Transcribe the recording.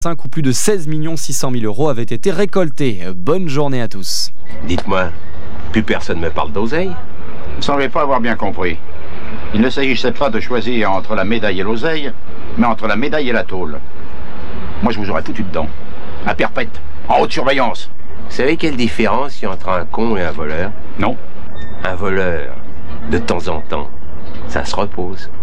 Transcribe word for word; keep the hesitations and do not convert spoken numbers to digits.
Où plus de seize millions six cent mille euros avaient été récoltés. Bonne journée à tous. Dites-moi, plus personne ne me parle d'oseille? Vous ne semblez pas avoir bien compris. Il ne s'agissait pas de choisir entre la médaille et l'oseille, mais entre la médaille et la tôle. Moi, je vous aurais foutu dedans. À perpète, en haute surveillance. Vous savez quelle différence il y a entre un con et un voleur? Non. Un voleur, de temps en temps, ça se repose.